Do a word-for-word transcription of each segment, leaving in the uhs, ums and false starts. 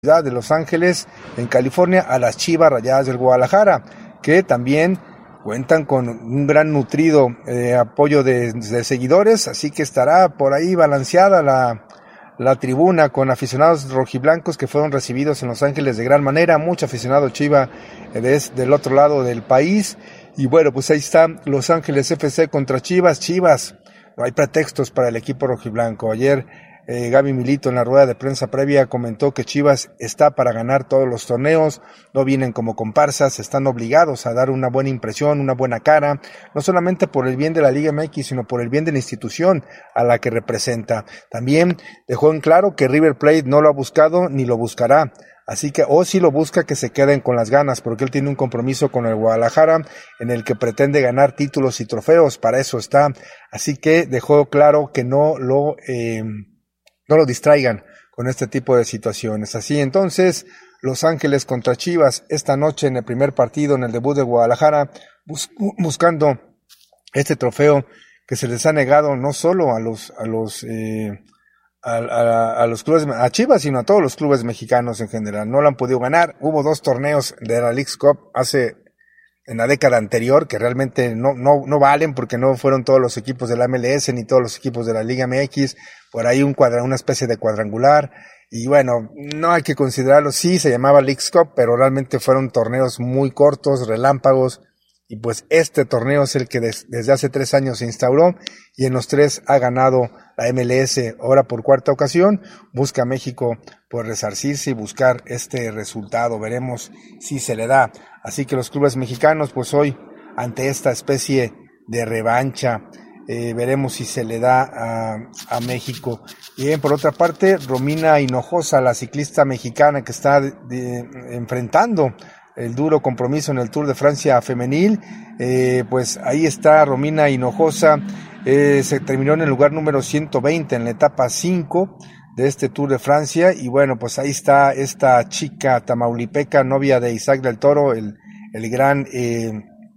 ciudad de Los Ángeles, en California, a las Chivas Rayadas del Guadalajara, que también cuentan con un gran nutrido eh, apoyo de, de seguidores, así que estará por ahí balanceada la, la tribuna con aficionados rojiblancos que fueron recibidos en Los Ángeles de gran manera, mucho aficionado Chiva eh, de, del otro lado del país, y bueno, pues ahí está Los Ángeles F C contra Chivas. Chivas, no hay pretextos para el equipo rojiblanco. Ayer Eh, Gaby Milito en la rueda de prensa previa comentó que Chivas está para ganar todos los torneos, no vienen como comparsas, están obligados a dar una buena impresión, una buena cara, no solamente por el bien de la Liga M X, sino por el bien de la institución a la que representa. También dejó en claro que River Plate no lo ha buscado ni lo buscará, así que, o si lo busca, que se queden con las ganas, porque él tiene un compromiso con el Guadalajara en el que pretende ganar títulos y trofeos, para eso está, así que dejó claro que no lo eh, no lo distraigan con este tipo de situaciones. Así entonces, Los Ángeles contra Chivas esta noche en el primer partido, en el debut de Guadalajara, bus- buscando este trofeo que se les ha negado no solo a los a los eh, a, a, a los clubes, a Chivas, sino a todos los clubes mexicanos en general. No lo han podido ganar. Hubo dos torneos de la Leagues Cup hace en la década anterior que realmente no no no valen porque no fueron todos los equipos de la M L S ni todos los equipos de la Liga M X, por ahí un cuadra, una especie de cuadrangular, y bueno, no hay que considerarlo, sí se llamaba Leagues Cup, pero realmente fueron torneos muy cortos, relámpagos, y pues este torneo es el que des, desde hace tres años se instauró, y en los tres ha ganado la M L S, ahora por cuarta ocasión, busca México por resarcirse y buscar este resultado, veremos si se le da. Así que los clubes mexicanos, pues hoy, ante esta especie de revancha, eh, veremos si se le da a, a México. Bien, por otra parte, Romina Hinojosa, la ciclista mexicana que está de, de, enfrentando el duro compromiso en el Tour de Francia femenil, eh, pues ahí está Romina Hinojosa, eh, se terminó en el lugar número ciento veinte en la etapa cinco de este Tour de Francia, y bueno, pues ahí está esta chica tamaulipeca, novia de Isaac del Toro, el, el gran eh,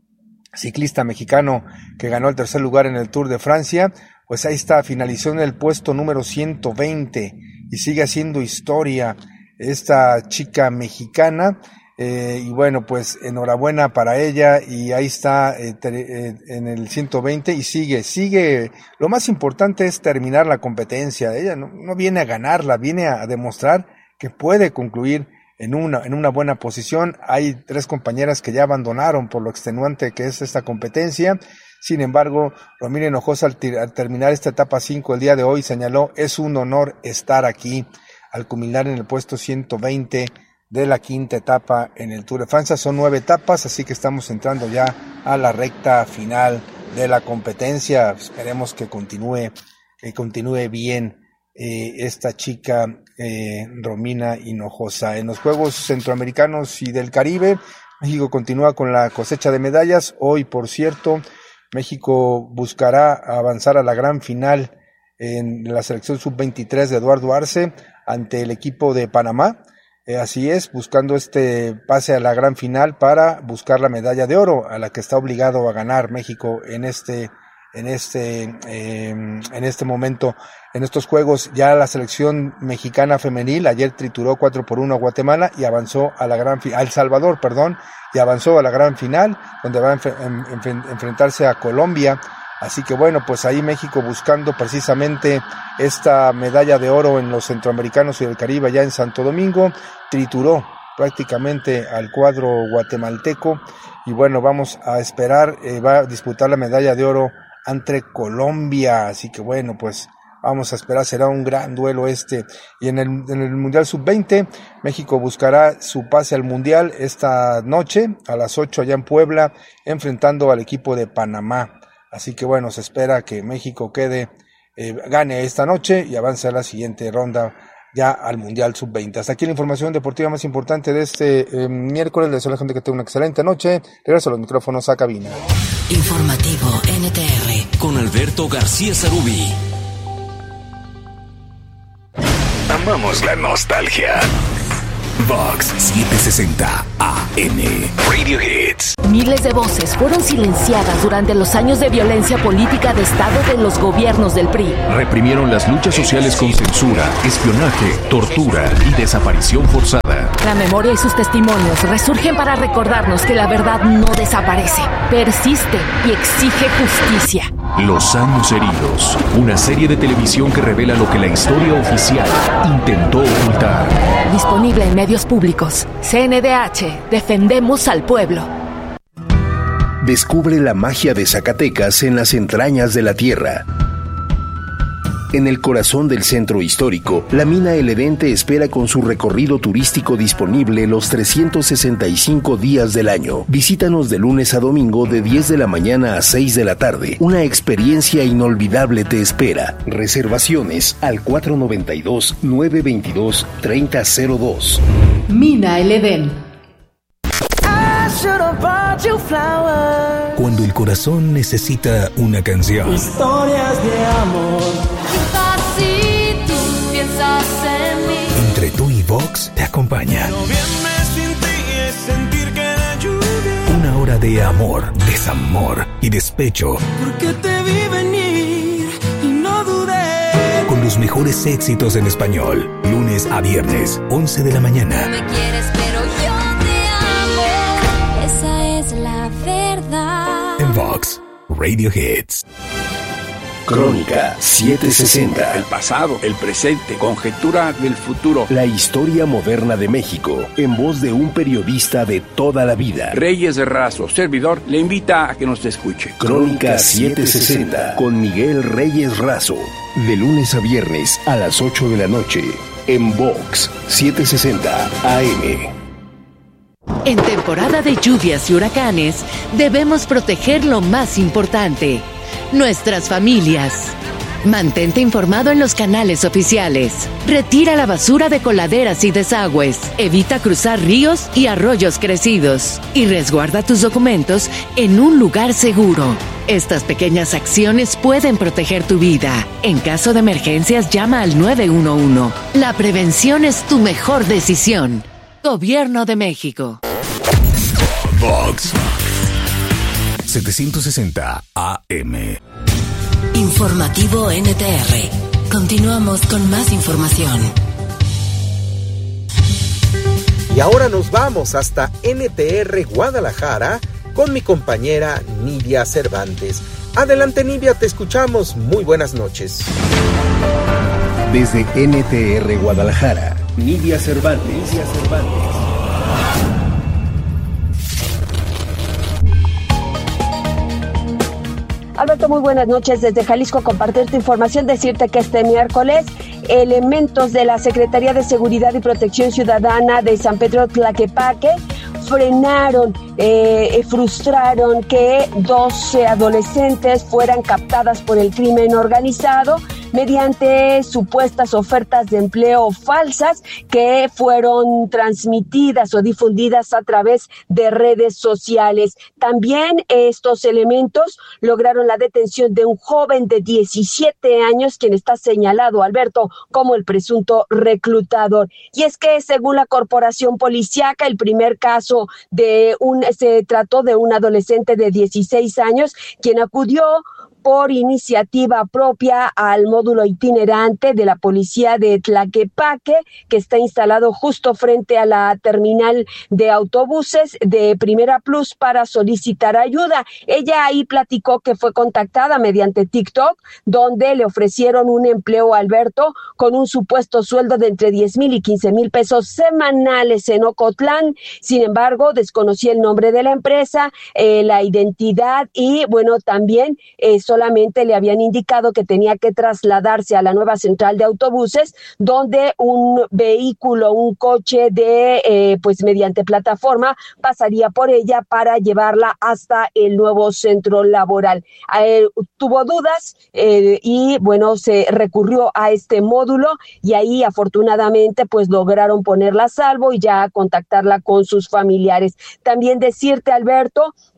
ciclista mexicano que ganó el tercer lugar en el Tour de Francia, pues ahí está, finalizó en el puesto número ciento veinte y sigue haciendo historia esta chica mexicana. Eh, y bueno, pues enhorabuena para ella, y ahí está eh, ter, eh, en el ciento veinte y sigue, sigue, lo más importante es terminar la competencia. Ella no, no viene a ganarla, viene a demostrar que puede concluir en una, en una buena posición. Hay tres compañeras que ya abandonaron por lo extenuante que es esta competencia. Sin embargo, Romina Hinojosa al, tir, al terminar esta etapa cinco el día de hoy señaló: es un honor estar aquí, al culminar en el puesto ciento veinte de la quinta etapa en el Tour de Francia. Son nueve etapas, así que estamos entrando ya a la recta final de la competencia. Esperemos que continúe, que continúe bien eh, esta chica eh, Romina Hinojosa. En los Juegos Centroamericanos y del Caribe, México continúa con la cosecha de medallas. Hoy, por cierto, México buscará avanzar a la gran final en la selección sub veintitrés de Eduardo Arce ante el equipo de Panamá. Eh, así es, buscando este pase a la gran final para buscar la medalla de oro a la que está obligado a ganar México en este en este eh, en este momento. En estos juegos ya la selección mexicana femenil ayer trituró cuatro por uno a Guatemala y avanzó a la gran fi- a El Salvador, perdón, y avanzó a la gran final, donde va a enf- en- en- enfrentarse a Colombia. Así que bueno, pues ahí México buscando precisamente esta medalla de oro en los Centroamericanos y del Caribe allá en Santo Domingo, trituró prácticamente al cuadro guatemalteco, y bueno, vamos a esperar, eh, va a disputar la medalla de oro ante Colombia, así que bueno, pues vamos a esperar, será un gran duelo este. Y en el, en el Mundial sub veinte, México buscará su pase al Mundial esta noche a las ocho allá en Puebla, enfrentando al equipo de Panamá. Así que bueno, se espera que México quede, eh, gane esta noche y avance a la siguiente ronda ya al Mundial sub veinte. Hasta aquí la información deportiva más importante de este eh, miércoles. Les deseo a la gente que tenga una excelente noche. Regreso a los micrófonos a cabina. Informativo N T R con Alberto García Sarubí. Amamos la nostalgia. Vox setecientos sesenta A M. Radio Hits. Miles de voces fueron silenciadas durante los años de violencia política de Estado de los gobiernos del P R I. Reprimieron las luchas sociales con censura, espionaje, tortura y desaparición forzada. La memoria y sus testimonios resurgen para recordarnos que la verdad no desaparece, persiste y exige justicia. Los años heridos. Una serie de televisión que revela lo que la historia oficial intentó ocultar. Disponible en medios públicos. C N D H. Defendemos al pueblo. Descubre la magia de Zacatecas en las entrañas de la tierra. En el corazón del centro histórico, la mina El Edén te espera con su recorrido turístico disponible los trescientos sesenta y cinco días del año. Visítanos de lunes a domingo de diez de la mañana a seis de la tarde. Una experiencia inolvidable te espera. Reservaciones al cuatro nueve dos, nueve dos dos, tres cero cero dos. Mina El Edén. Cuando el corazón necesita una canción. Historias de amor. Si tú piensas en mí. Entre tú y Vox te acompaña. Noviembre sin ti es sentir que la lluvia. Una hora de amor, desamor y despecho. Porque te vi venir y no dudé. Con los mejores éxitos en español. Lunes a viernes, once de la mañana. Me quieres pero yo te amo. Esa es la verdad. En Vox, Radio Hits. Crónica setecientos sesenta. El pasado, el presente, conjetura del futuro. La historia moderna de México, en voz de un periodista de toda la vida. Reyes de Razo, servidor, le invita a que nos escuche. Crónica setecientos sesenta, con Miguel Reyes Razo. De lunes a viernes a las ocho de la noche, en Vox setecientos sesenta A M. En temporada de lluvias y huracanes, debemos proteger lo más importante: nuestras familias. Mantente informado en los canales oficiales. Retira la basura de coladeras y desagües. Evita cruzar ríos y arroyos crecidos. Y resguarda tus documentos en un lugar seguro. Estas pequeñas acciones pueden proteger tu vida. En caso de emergencias, llama al nueve uno uno. La prevención es tu mejor decisión. Gobierno de México. Vox setecientos sesenta A M. Informativo N T R. Continuamos con más información. Y ahora nos vamos hasta N T R Guadalajara con mi compañera Nidia Cervantes. Adelante, Nidia, te escuchamos. Muy buenas noches. Desde N T R Guadalajara, Nidia Cervantes. Nidia Cervantes. Alberto, muy buenas noches. Desde Jalisco, compartirte información, decirte que este miércoles elementos de la Secretaría de Seguridad y Protección Ciudadana de San Pedro Tlaquepaque frenaron, eh, frustraron que doce adolescentes fueran captadas por el crimen organizado mediante supuestas ofertas de empleo falsas que fueron transmitidas o difundidas a través de redes sociales. También estos elementos lograron la detención de un joven de diecisiete años, quien está señalado, Alberto, como el presunto reclutador. Y es que, según la corporación policíaca, el primer caso de un se trató de un adolescente de dieciséis años, quien acudió por iniciativa propia al módulo itinerante de la policía de Tlaquepaque, que está instalado justo frente a la terminal de autobuses de Primera Plus, para solicitar ayuda. Ella ahí platicó que fue contactada mediante TikTok, donde le ofrecieron un empleo a Alberto con un supuesto sueldo de entre diez mil y quince mil pesos semanales en Ocotlán. Sin embargo, desconocía el nombre de la empresa, eh, la identidad y, bueno, también eso solamente le habían indicado que tenía que trasladarse a la nueva central de autobuses, donde un vehículo, un coche de, eh, pues mediante plataforma, pasaría por ella para llevarla hasta el nuevo centro laboral. Eh, tuvo dudas eh, y, bueno, se recurrió a este módulo y ahí, afortunadamente, pues lograron ponerla a salvo y ya contactarla con sus familiares. También decirte, Alberto,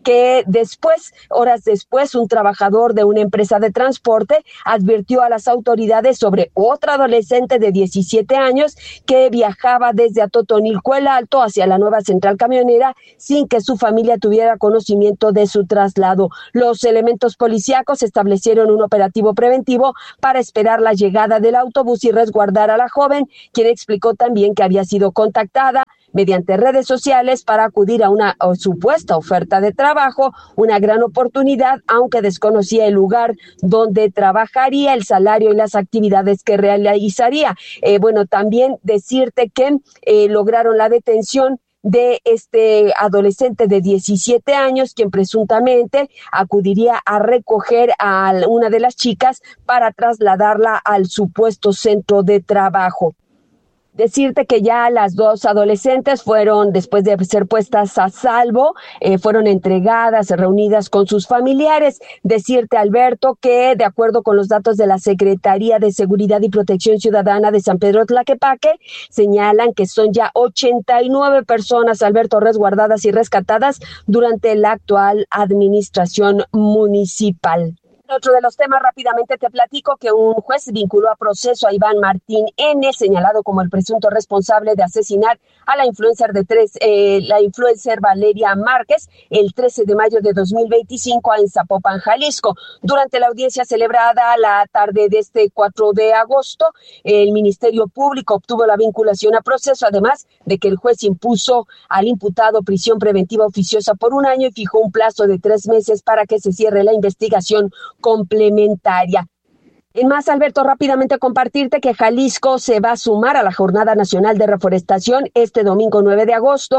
que después, horas después, un trabajador de una empresa de transporte advirtió a las autoridades sobre otra adolescente de diecisiete años que viajaba desde Atotonilco el Alto hacia la nueva central camionera sin que su familia tuviera conocimiento de su traslado. Los elementos policíacos establecieron un operativo preventivo para esperar la llegada del autobús y resguardar a la joven, quien explicó también que había sido contactada mediante redes sociales para acudir a una o, supuesta oferta de trabajo, una gran oportunidad, aunque desconocía el lugar donde trabajaría, el salario y las actividades que realizaría. Eh, bueno, también decirte que eh, lograron la detención de este adolescente de diecisiete años, quien presuntamente acudiría a recoger a una de las chicas para trasladarla al supuesto centro de trabajo. Decirte que ya las dos adolescentes fueron, después de ser puestas a salvo, eh, fueron entregadas, reunidas con sus familiares. Decirte, Alberto, que de acuerdo con los datos de la Secretaría de Seguridad y Protección Ciudadana de San Pedro Tlaquepaque, señalan que son ya ochenta y nueve personas, Alberto, resguardadas y rescatadas durante la actual administración municipal. Otro de los temas, rápidamente te platico que un juez vinculó a proceso a Iván Martín N., señalado como el presunto responsable de asesinar a la influencer de tres, eh, la influencer Valeria Márquez, el trece de mayo de dos mil veinticinco en Zapopan, Jalisco. Durante la audiencia celebrada la tarde de este cuatro de agosto, el Ministerio Público obtuvo la vinculación a proceso, además de que el juez impuso al imputado prisión preventiva oficiosa por un año y fijó un plazo de tres meses para que se cierre la investigación complementaria. En más, Alberto, rápidamente compartirte que Jalisco se va a sumar a la Jornada Nacional de Reforestación este domingo nueve de agosto.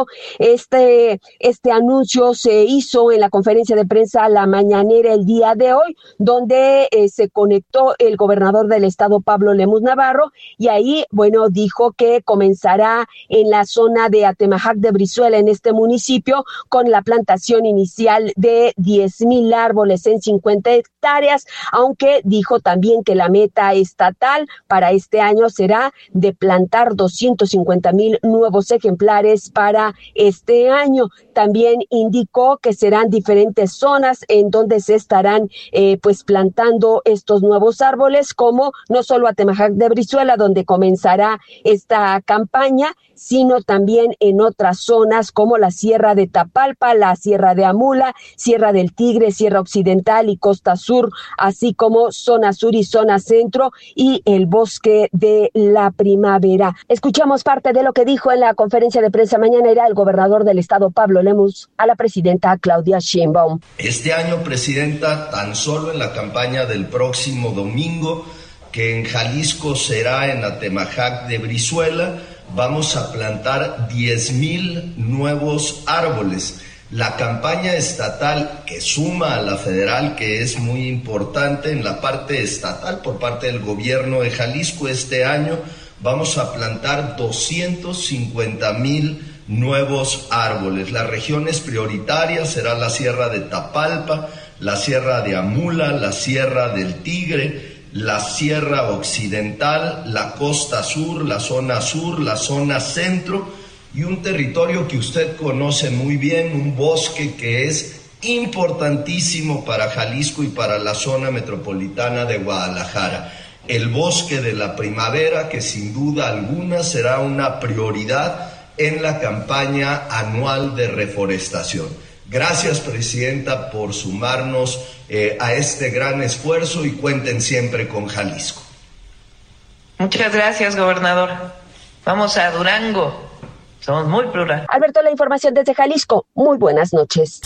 Este, este anuncio se hizo en la conferencia de prensa La Mañanera el día de hoy, donde eh, se conectó el gobernador del estado, Pablo Lemus Navarro, y ahí, bueno, dijo que comenzará en la zona de Atemajac de Brizuela, en este municipio, con la plantación inicial de diez mil árboles en cincuenta hectáreas, aunque dijo también que la meta estatal para este año será de plantar doscientos cincuenta mil nuevos ejemplares para este año. También indicó que serán diferentes zonas en donde se estarán eh, pues plantando estos nuevos árboles, como no solo Atemajac de Brizuela, donde comenzará esta campaña, sino también en otras zonas como la Sierra de Tapalpa, la Sierra de Amula, Sierra del Tigre, Sierra Occidental y Costa Sur, así como zona sur y zona centro y el Bosque de la Primavera. Escuchamos parte de lo que dijo en la conferencia de prensa mañanera el gobernador del estado, Pablo Lemus, a la presidenta Claudia Sheinbaum. Este año, presidenta, tan solo en la campaña del próximo domingo, que en Jalisco será en Atemajac de Brizuela, vamos a plantar diez mil nuevos árboles. La campaña estatal que suma a la federal, que es muy importante en la parte estatal por parte del gobierno de Jalisco, este año vamos a plantar doscientos cincuenta mil nuevos árboles. Las regiones prioritarias serán la Sierra de Tapalpa, la Sierra de Amula, la Sierra del Tigre, la Sierra Occidental, la Costa Sur, la zona sur, la zona centro y un territorio que usted conoce muy bien, un bosque que es importantísimo para Jalisco y para la zona metropolitana de Guadalajara. El Bosque de la Primavera, que sin duda alguna será una prioridad en la campaña anual de reforestación. Gracias, presidenta, por sumarnos eh, a este gran esfuerzo y cuenten siempre con Jalisco. Muchas gracias, gobernador. Vamos a Durango. Somos muy plural. Alberto, la información desde Jalisco. Muy buenas noches.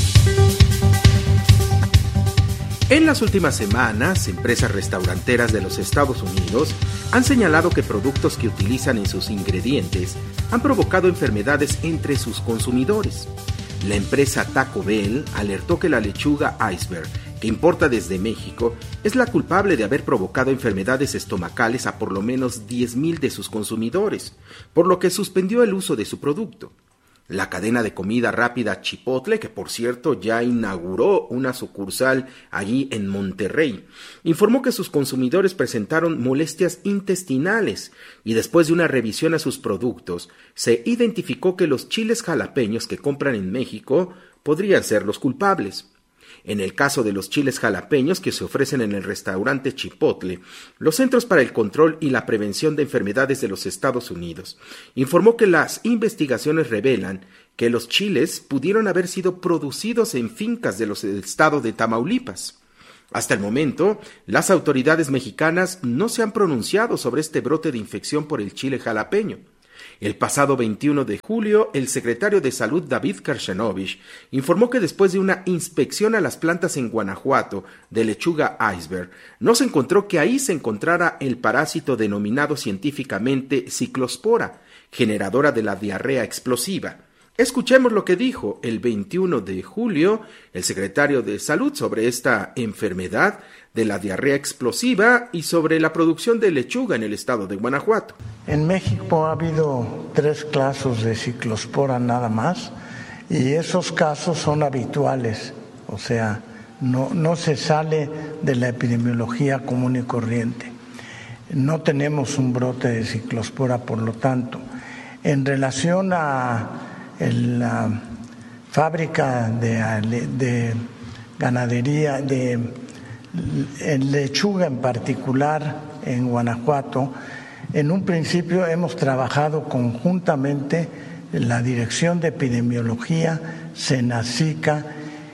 En las últimas semanas, empresas restauranteras de los Estados Unidos han señalado que productos que utilizan en sus ingredientes han provocado enfermedades entre sus consumidores. La empresa Taco Bell alertó que la lechuga iceberg, que importa desde México, es la culpable de haber provocado enfermedades estomacales a por lo menos diez mil de sus consumidores, por lo que suspendió el uso de su producto. La cadena de comida rápida Chipotle, que por cierto ya inauguró una sucursal allí en Monterrey, informó que sus consumidores presentaron molestias intestinales y después de una revisión a sus productos, se identificó que los chiles jalapeños que compran en México podrían ser los culpables. En el caso de los chiles jalapeños que se ofrecen en el restaurante Chipotle, los Centros para el Control y la Prevención de Enfermedades de los Estados Unidos informó que las investigaciones revelan que los chiles pudieron haber sido producidos en fincas de los del estado de Tamaulipas. Hasta el momento, las autoridades mexicanas no se han pronunciado sobre este brote de infección por el chile jalapeño. El pasado veintiuno de julio, el secretario de Salud David Kershanovich informó que después de una inspección a las plantas en Guanajuato de lechuga iceberg, no se encontró que ahí se encontrara el parásito denominado científicamente ciclospora, generadora de la diarrea explosiva. Escuchemos lo que dijo el veintiuno de julio el secretario de Salud sobre esta enfermedad de la diarrea explosiva y sobre la producción de lechuga en el estado de Guanajuato. En México ha habido tres casos de ciclospora nada más, y esos casos son habituales, o sea, no, no se sale de la epidemiología común y corriente. No tenemos un brote de ciclospora, por lo tanto. En relación a la fábrica de, de ganadería, de en lechuga en particular en Guanajuato, en un principio hemos trabajado conjuntamente la Dirección de Epidemiología, Senacica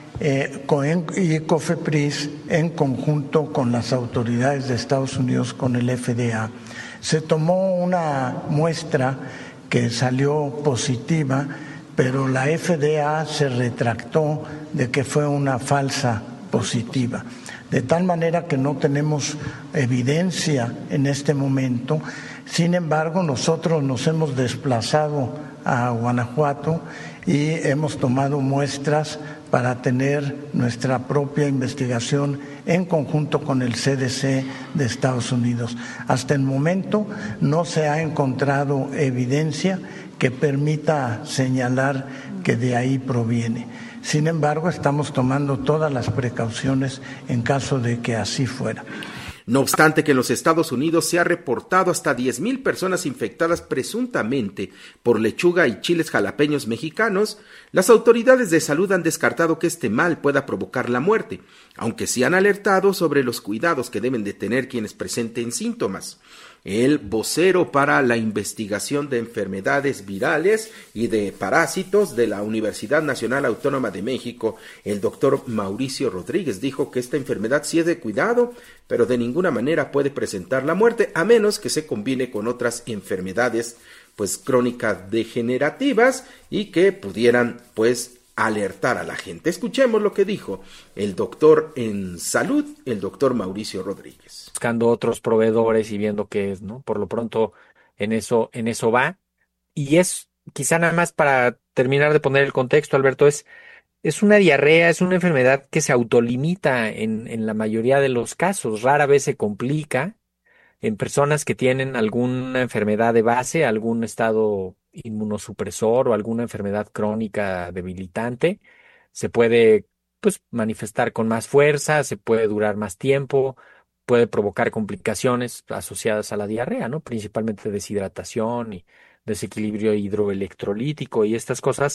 eh, y COFEPRIS en conjunto con las autoridades de Estados Unidos, con el F D A. Se tomó una muestra que salió positiva, pero la F D A se retractó de que fue una falsa positiva. De tal manera que no tenemos evidencia en este momento. Sin embargo, nosotros nos hemos desplazado a Guanajuato y hemos tomado muestras para tener nuestra propia investigación en conjunto con el C D C de Estados Unidos. Hasta el momento no se ha encontrado evidencia que permita señalar que de ahí proviene. Sin embargo, estamos tomando todas las precauciones en caso de que así fuera. No obstante que en los Estados Unidos se ha reportado hasta diez mil personas infectadas presuntamente por lechuga y chiles jalapeños mexicanos, las autoridades de salud han descartado que este mal pueda provocar la muerte, aunque sí han alertado sobre los cuidados que deben de tener quienes presenten síntomas. El vocero para la investigación de enfermedades virales y de parásitos de la Universidad Nacional Autónoma de México, el doctor Mauricio Rodríguez, dijo que esta enfermedad sí es de cuidado, pero de ninguna manera puede presentar la muerte, a menos que se combine con otras enfermedades pues crónicas degenerativas y que pudieran pues alertar a la gente. Escuchemos lo que dijo el doctor en salud, el doctor Mauricio Rodríguez. Buscando otros proveedores y viendo qué es, ¿no? Por lo pronto en eso, en eso va. Y es, quizá nada más para terminar de poner el contexto, Alberto, es, es una diarrea, es una enfermedad que se autolimita en, en la mayoría de los casos. Rara vez se complica en personas que tienen alguna enfermedad de base, algún estado inmunosupresor o alguna enfermedad crónica debilitante. Se puede pues manifestar con más fuerza, se puede durar más tiempo, puede provocar complicaciones asociadas a la diarrea, ¿no? Principalmente deshidratación y desequilibrio hidroelectrolítico y estas cosas.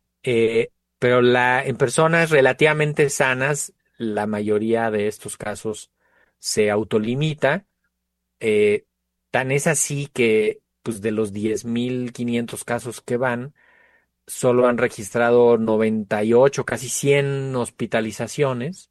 Eh, pero la, en personas relativamente sanas, la mayoría de estos casos se autolimita. Eh, tan es así que pues de los diez mil quinientos casos que van, solo han registrado noventa y ocho, casi cien hospitalizaciones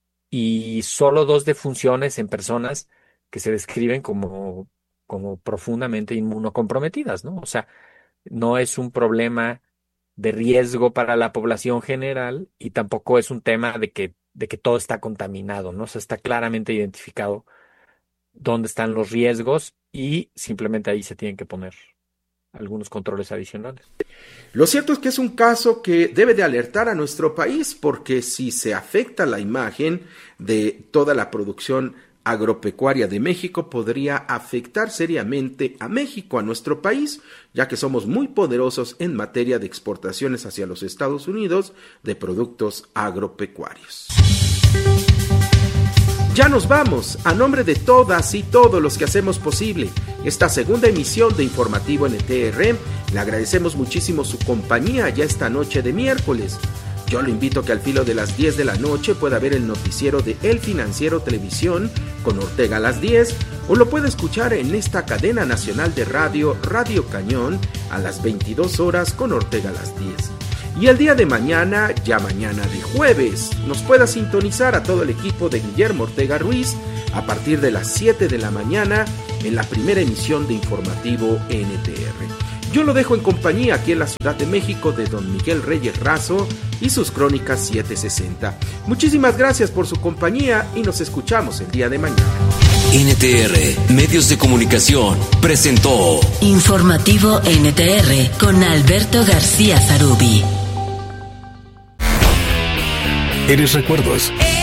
y solo dos defunciones en personas que se describen como, como profundamente inmunocomprometidas, ¿no? O sea, no es un problema de riesgo para la población general y tampoco es un tema de que, de que todo está contaminado, ¿no? O sea, está claramente identificado dónde están los riesgos y simplemente ahí se tienen que poner algunos controles adicionales. Lo cierto es que es un caso que debe de alertar a nuestro país, porque si se afecta la imagen de toda la producción agropecuaria de México, podría afectar seriamente a México, a nuestro país, ya que somos muy poderosos en materia de exportaciones hacia los Estados Unidos de productos agropecuarios. Ya nos vamos, a nombre de todas y todos los que hacemos posible esta segunda emisión de Informativo N T R, le agradecemos muchísimo su compañía ya esta noche de miércoles. Yo lo invito a que al filo de las diez de la noche pueda ver el noticiero de El Financiero Televisión con Ortega a las diez, o lo puede escuchar en esta cadena nacional de radio, Radio Cañón, a las veintidós horas con Ortega a las diez. Y el día de mañana, ya mañana de jueves, nos pueda sintonizar a todo el equipo de Guillermo Ortega Ruiz a partir de las siete de la mañana en la primera emisión de Informativo N T R. Yo lo dejo en compañía aquí en la Ciudad de México de don Miguel Reyes Razo y sus crónicas setecientos sesenta. Muchísimas gracias por su compañía y nos escuchamos el día de mañana. N T R, Medios de Comunicación, presentó Informativo N T R con Alberto García Zarubi. Eres Recuerdos.